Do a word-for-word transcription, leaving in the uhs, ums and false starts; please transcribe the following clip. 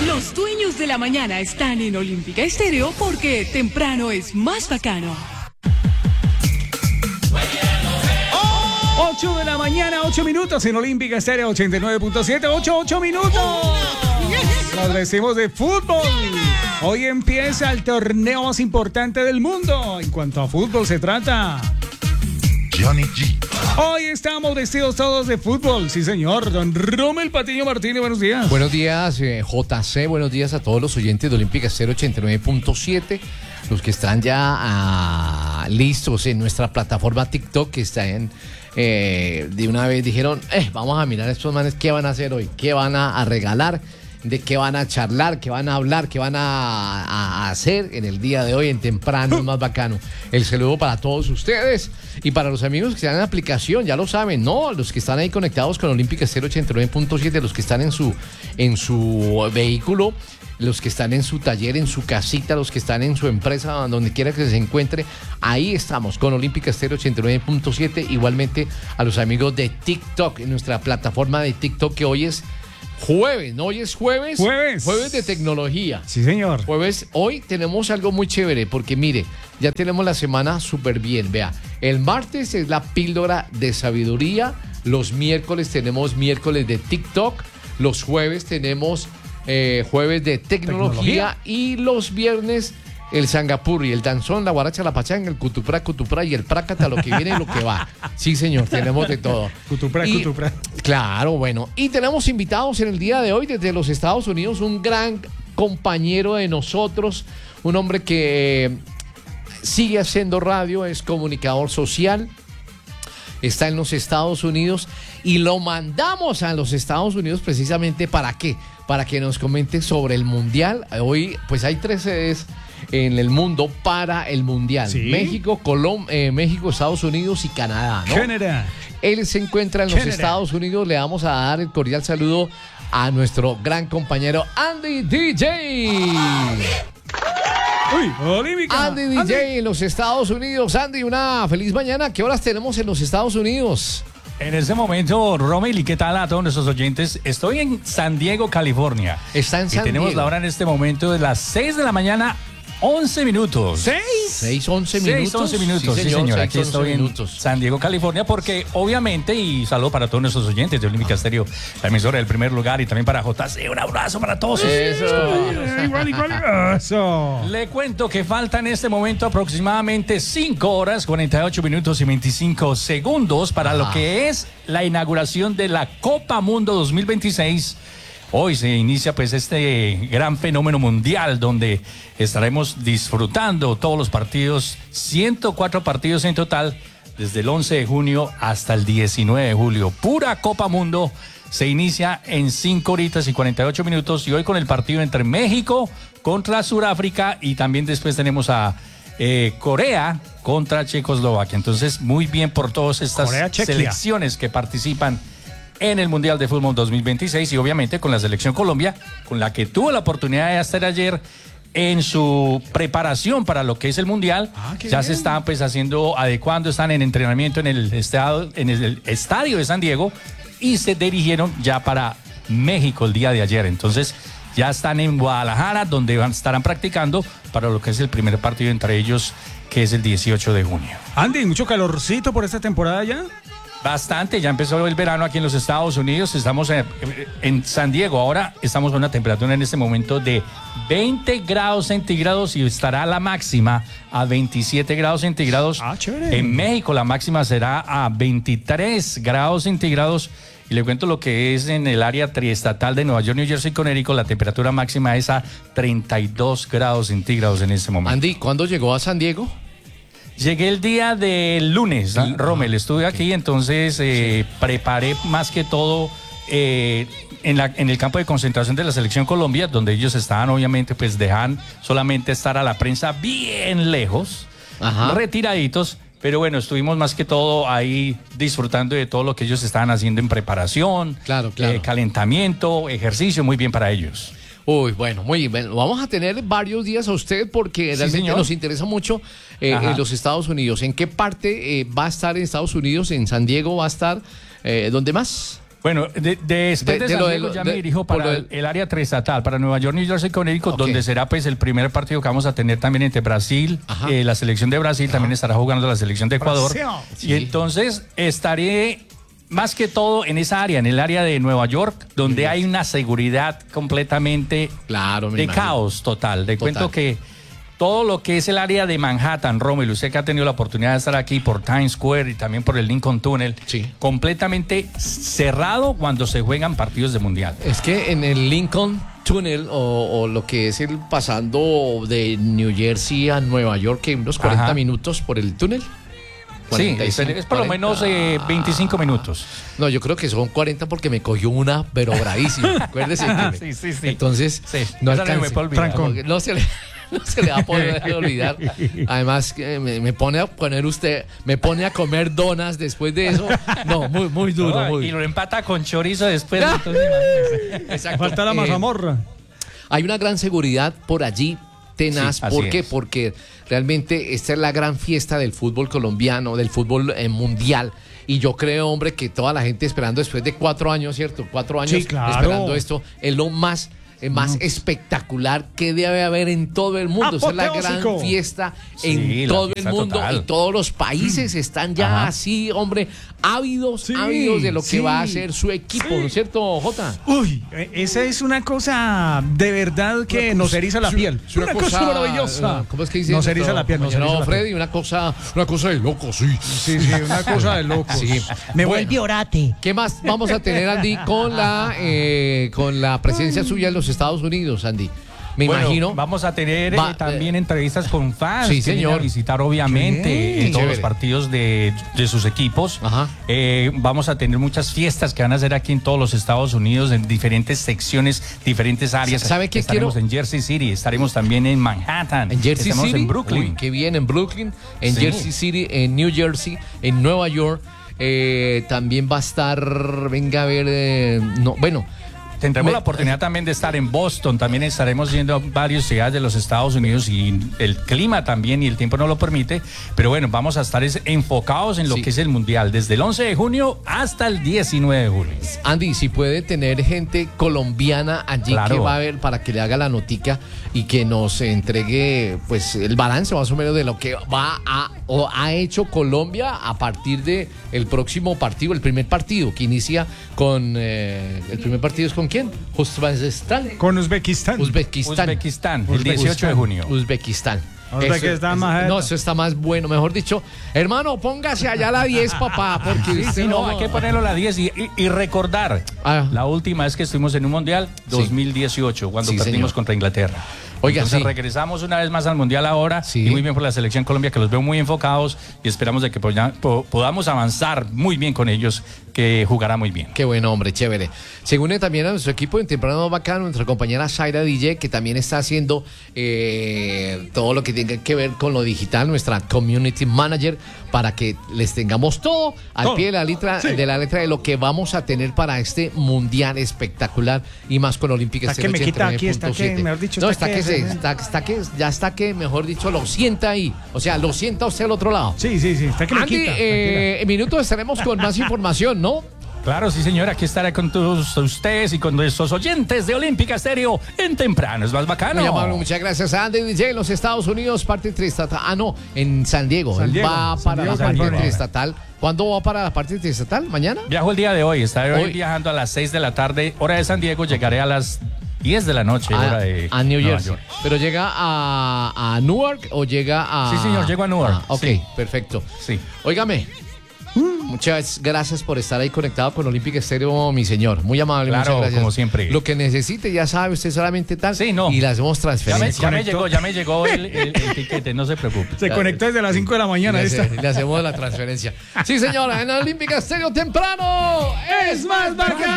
Los dueños de la mañana están en Olímpica Estéreo porque temprano es más bacano. ocho de la mañana, ocho minutos en Olímpica Estéreo ochenta y nueve punto siete, ocho, ocho minutos. Nos decimos de fútbol. Hoy empieza el torneo más importante del mundo. En cuanto a fútbol se trata. Johnny G. Hoy estamos vestidos todos de fútbol, sí señor. Don Rommel Patiño Martínez, buenos días. Buenos días, eh, J C, buenos días a todos los oyentes de Olímpica Estéreo ochenta y nueve punto siete, los que están ya ah, listos en nuestra plataforma TikTok, que están eh, de una vez dijeron, eh, vamos a mirar a estos manes, ¿qué van a hacer hoy? ¿Qué van a, a regalar? ¿De qué van a charlar? ¿Qué van a hablar? ¿Qué van a, a hacer en el día de hoy en temprano? Es más bacano. El saludo para todos ustedes y para los amigos que están en la aplicación, ya lo saben, ¿no? Los que están ahí conectados con Olímpica Estéreo ochenta y nueve punto siete, los que están en su, en su vehículo, los que están en su taller, en su casita, los que están en su empresa, donde quiera que se encuentre, ahí estamos con Olímpica Estéreo ochenta y nueve punto siete. Igualmente a los amigos de TikTok, en nuestra plataforma de TikTok, que hoy es jueves, ¿no? Hoy es jueves. Jueves. Jueves de tecnología. Sí, señor. Jueves, hoy tenemos algo muy chévere, porque mire, ya tenemos la semana súper bien. Vea, el martes es la píldora de sabiduría, los miércoles tenemos miércoles de TikTok, los jueves tenemos eh, jueves de tecnología, tecnología y los viernes el sangapurri, el danzón, la guaracha, la pachanga, el cutupra, cutupra y el prácata, lo que viene y lo que va. Sí, señor, tenemos de todo. Cutupra, y, cutupra. Claro, bueno. Y tenemos invitados en el día de hoy desde los Estados Unidos, un gran compañero de nosotros, un hombre que sigue haciendo radio, es comunicador social, está en los Estados Unidos y lo mandamos a los Estados Unidos precisamente ¿para qué? Para que nos comente sobre el Mundial. Hoy, pues hay tres sedes en el mundo para el Mundial. ¿Sí? México, Colom eh, México, Estados Unidos y Canadá, ¿no? Canadá. Él se encuentra en los Canadá. Estados Unidos. Le vamos a dar el cordial saludo a nuestro gran compañero Andy D J. Uy, Olímpica. Andy D J Andy. En los Estados Unidos. Andy, una feliz mañana. ¿Qué horas tenemos en los Estados Unidos? En este momento, Rommel, ¿y qué tal a todos nuestros oyentes? Estoy en San Diego, California. Está en San y tenemos Diego. La hora en este momento de las seis de la mañana, once minutos. ¿Seis? Seis, once minutos. Seis, once minutos, sí, señor. Sí, señor. Aquí seis, estoy minutos. en San Diego, California, porque obviamente, y saludo para todos nuestros oyentes de Olímpica Estéreo, la emisora del primer lugar, y también para J C, un abrazo para todos. Eso. Igual, igual. Eso. Le cuento que falta en este momento aproximadamente cinco horas, cuarenta y ocho minutos y veinticinco segundos para ah. lo que es la inauguración de la Copa Mundo dos mil veintiséis. Hoy se inicia pues este gran fenómeno mundial donde estaremos disfrutando todos los partidos, ciento cuatro partidos en total, desde el once de junio hasta el diecinueve de julio. Pura Copa Mundo se inicia en cinco horitas y cuarenta y ocho minutos, y hoy con el partido entre México contra Sudáfrica, y también después tenemos a eh, Corea contra Checoslovaquia. Entonces, muy bien por todas estas Corea, selecciones que participan en el Mundial de Fútbol dos mil veintiséis, y obviamente con la selección Colombia, con la que tuve la oportunidad de estar ayer en su preparación para lo que es el Mundial. Ah, ya bien. se están pues haciendo, adecuando, están en entrenamiento en el, estado, en el estadio de San Diego, y se dirigieron ya para México el día de ayer. Entonces ya están en Guadalajara, donde van, estarán practicando para lo que es el primer partido entre ellos, que es el dieciocho de junio. Andy, ¿mucho calorcito por esta temporada ya? Bastante, ya empezó el verano aquí en los Estados Unidos, estamos en, en San Diego, ahora estamos con una temperatura en este momento de veinte grados centígrados, y estará la máxima a veintisiete grados centígrados. Ah, chévere. En México la máxima será a veintitrés grados centígrados, y le cuento lo que es en el área triestatal de Nueva York, New Jersey y Connecticut, la temperatura máxima es a treinta y dos grados centígrados en este momento. Andy, ¿cuándo llegó a San Diego? Llegué el día del lunes, ¿no? Rommel, estuve aquí, entonces eh, sí. preparé más que todo eh, en, la, en el campo de concentración de la Selección Colombia, donde ellos estaban, obviamente, pues dejan solamente estar a la prensa bien lejos, Ajá. retiraditos, pero bueno, estuvimos más que todo ahí disfrutando de todo lo que ellos estaban haciendo en preparación, claro, claro. Eh, calentamiento, ejercicio, muy bien para ellos. Uy, bueno, muy bien. Vamos a tener varios días a usted porque sí, realmente señor. nos interesa mucho eh, en los Estados Unidos. ¿En qué parte eh, va a estar en Estados Unidos? ¿En San Diego va a estar? Eh, ¿Dónde más? Bueno, de, de después de, De- de San lo de Diego lo- ya de- me dirijo por para lo el, del- el área triestatal, para Nueva York, New Jersey, Connecticut, Ok. donde será pues el primer partido que vamos a tener también entre Brasil, Ajá. eh, la selección de Brasil, también estará jugando la selección de Ecuador. Brasil. Y Sí. entonces estaré más que todo en esa área, en el área de Nueva York, donde hay una seguridad completamente Claro, me de imagino. caos total. De Total. cuento que todo lo que es el área de Manhattan, Rómulo, usted que ha tenido la oportunidad de estar aquí por Times Square y también por el Lincoln Tunnel, Sí. completamente cerrado cuando se juegan partidos de mundial. Es que en el Lincoln Tunnel o, o lo que es el pasando de New Jersey a Nueva York, que unos cuarenta Ajá. minutos por el túnel. Sí, cuarenta y es, cinco, es por lo cuarenta. menos eh, veinticinco minutos. No, yo creo que son cuarenta porque me cogió una, pero bravísima. Acuérdese que me- Sí, sí, sí. Entonces, Sí, no esa no me alcance. puede olvidar. Trancón. No, no se le, no se le va a poder olvidar. Además, que me, me pone a poner usted, me pone a comer donas después de eso. No, muy, muy duro. Ah, muy y lo empata con chorizo después. Ah. entonces, imagínese. Exacto. Falta la Eh, mazamorra. Hay una gran seguridad por allí, tenaz. Sí, así ¿Por qué? es. Porque realmente esta es la gran fiesta del fútbol colombiano, del fútbol eh, mundial. Y yo creo, hombre, que toda la gente esperando después de cuatro años, ¿cierto? Cuatro años Sí, claro. esperando esto, es lo más, eh, más espectacular que debe haber en todo el mundo. Esa es la gran Apoteósico. fiesta Sí, en la todo el fiesta mundo total. y todos los países están ya Ajá. así, hombre, ávidos, Sí, ávidos de lo que sí, va a hacer su equipo, sí. ¿no es cierto, Jota? Uy, eh, esa es una cosa de verdad que Una nos cosa- eriza la es piel. es una, cosa, maravillosa. ¿Cómo es que dice? Nos eriza la piel, nos No, eriza la piel. Freddy, una cosa, una cosa de loco, sí. Sí, sí, una cosa de locos. Sí. Me Bueno. vuelve orate. ¿Qué más vamos a tener, Andy, con la eh, con la presencia suya en los Estados Unidos, Andy? Me Bueno, imagino. Vamos a tener eh, Va- también entrevistas con fans Sí, que vienen señor. a visitar, obviamente, Qué en todos chévere. los partidos de, de sus equipos. Ajá. Eh, vamos a tener muchas fiestas que van a hacer aquí en todos los Estados Unidos, en diferentes secciones, diferentes áreas. ¿Sabe qué Estaremos quiero? en Jersey City, estaremos también en Manhattan, En Jersey estamos City. en Brooklyn. Uy, qué bien, en Brooklyn, en Sí. Jersey City, en New Jersey, en Nueva York. Eh, también va a estar, venga a ver, eh, no, bueno. Tendremos Me- la oportunidad también de estar en Boston, también estaremos yendo a varias ciudades de los Estados Unidos y el clima también y el tiempo no lo permite, pero bueno, vamos a estar es- enfocados en lo Sí. que es el Mundial, desde el once de junio hasta el diecinueve de julio. Andy, si puede tener gente colombiana allí Claro. que va a ver para que le haga la notica y que nos entregue pues el balance más o menos de lo que va a o ha hecho Colombia a partir de el próximo partido, el primer partido que inicia con eh, el primer partido es con quién? Uzbekistán. Con Uzbekistán. Uzbekistán. Uzbekistán, el dieciocho de junio. Uzbekistán. Uzbekistán, Eso- majeta. no, eso está más bueno. Mejor dicho, hermano, póngase allá a la diez, papá, porque Sí, usted sí, no, hay que ponerlo a la diez y, y- y recordar Ah. la última vez que estuvimos en un Mundial, dos mil dieciocho, cuando Sí, perdimos señor. contra Inglaterra. Oiga, Entonces sí. regresamos una vez más al Mundial ahora Sí. y muy bien por la Selección Colombia, que los veo muy enfocados y esperamos de que poya- po- podamos avanzar muy bien con ellos, que jugará muy bien. Qué bueno, hombre, chévere. Se une también a nuestro equipo en Temprano Bacano, nuestra compañera Zaira D J, que también está haciendo eh, todo lo que tenga que ver con lo digital, nuestra community manager, para que les tengamos todo al Todo. pie de la letra, Sí. de la letra de lo que vamos a tener para este mundial espectacular y más con Olímpica Está que me quita aquí, está que, mejor dicho, no, está está que, que- se, está, está que, ya está que, mejor dicho, lo sienta ahí. O sea, lo sienta usted al otro lado. Sí, sí, sí. Está que me Andy, quita. eh, en minutos estaremos con más información, ¿no? Claro, sí, señor, aquí estaré con todos ustedes y con nuestros oyentes de Olímpica Estéreo en Temprano. Es más bacano. Muy amable, muchas gracias a Andy D J en los Estados Unidos, parte triestatal. Ah, no, en San Diego. San Él Diego, va San para Diego, la parte California. triestatal. ¿Cuándo va para la parte triestatal? ¿Mañana? Viajo el día de hoy, estaré hoy Hoy. viajando a las seis de la tarde, hora de San Diego, llegaré a las diez de la noche, A, hora de a New Nueva Jersey. York. ¿Pero llega a, a Newark o llega a...? Sí, señor, llego a Newark, Ah, ok, sí. perfecto. Sí. Óigame, muchas gracias por estar ahí conectado con Olímpica Estéreo, mi señor. Muy amable, Claro, muchas gracias. como siempre. Lo que necesite, ya sabe usted solamente tal. Sí, no. Y le hacemos Ya me, transferencia. ya me conectó. llegó, ya me llegó el, el- el tiquete, no se preocupe. Se conectó desde las cinco de la mañana. le, esta. hace- le hacemos la transferencia. Sí, señora, en Olímpica Estéreo temprano es más bacán.